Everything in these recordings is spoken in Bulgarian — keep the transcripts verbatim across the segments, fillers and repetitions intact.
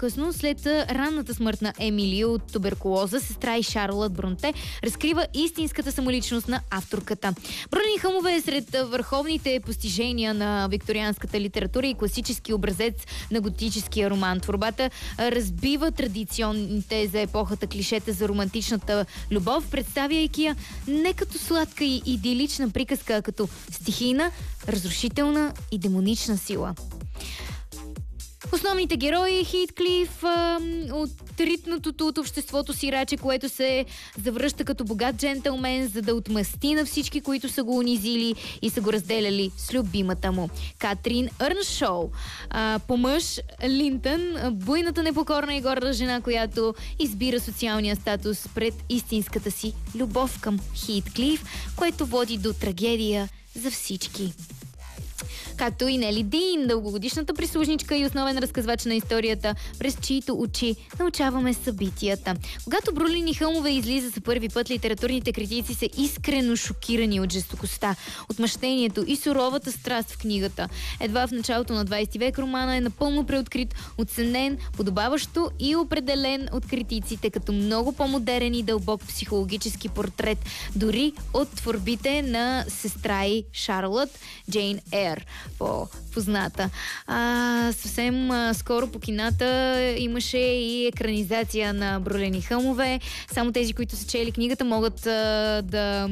по-късно, след ранната смърт на Емили от туберкулоза, сестра и Шарлот Бронте разкрива истинската самоличност на авторката. Бронени хълмове е сред върховните постижения на викторианската литература и класически образец на готическия роман. Творбата разбива традиционните за епохата клишета за романтичната любов, представяйки я не като сладка и идилична приказка, а като стихийна, разрушителна и демонична сила. Основните герои: Хитклиф, от ритнатото от обществото сираче, което се завръща като богат джентълмен, за да отмъсти на всички, които са го унизили и са го разделяли с любимата му. КатринЪрншоу, по мъж Линтън, буйната, непокорна и горда жена, която избира социалния статус пред истинската си любов към Хитклиф, което води до трагедия за всички. Както и Нели Дин, дългогодишната прислужничка и основен разказвач на историята, през чието очи научаваме събитията. Когато Бронени хълмове излиза за първи път, литературните критици са искрено шокирани от жестокостта, отмъщението и суровата страст в книгата. Едва в началото на двайсети век романа е напълно преоткрит, оценен, подобаващо и определен от критиците като много по-модерен и дълбок психологически портрет, дори от творбите на сестра и Шарлот, Джейн Ейр, по-позната. А, съвсем а, скоро по кината имаше и екранизация на Бронени хълмове. Само тези, които са чели книгата, могат а, да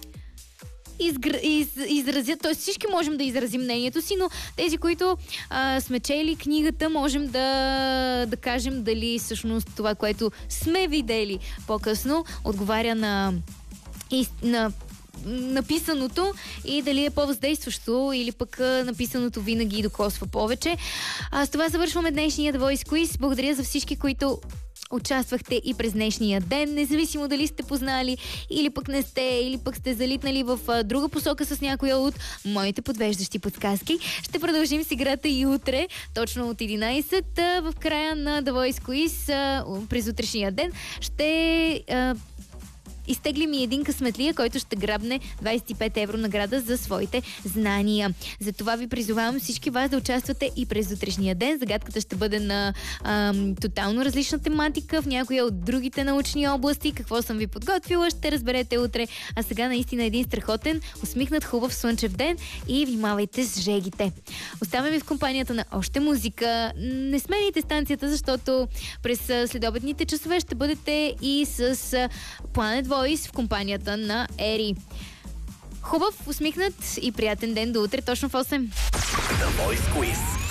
изгр... из... изразят, т.е. всички можем да изразим мнението си, но тези, които а, сме чели книгата, можем да, да кажем дали всъщност това, което сме видели по-късно, отговаря на, и, на написаното и дали е по-въздействащо или пък написаното винаги докосва повече. А с това завършваме днешния The Voice Quiz. Благодаря за всички, които участвахте и през днешния ден, независимо дали сте познали или пък не сте, или пък сте залитнали в а, друга посока с някоя от моите подвеждащи подсказки. Ще продължим с играта и утре, точно от единайсет, а, в края на The Voice Quiz, а, през утрешния ден. Ще а, изтегли ми един късметлия, който ще грабне двайсет и пет евро награда за своите знания. Затова ви призовавам всички вас да участвате и през утрешния ден. Загадката ще бъде на ам, тотално различна тематика в някоя от другите научни области. Какво съм ви подготвила, ще разберете утре. А сега наистина един страхотен, усмихнат, хубав слънчев ден и внимавайте с жегите. Оставаме ви в компанията на още музика. Не смените станцията, защото през следобедните часове ще бъдете и с Planet Voice в компанията на Ери. Хубав, усмихнат и приятен ден до утре, точно в осем. The Voice Quiz.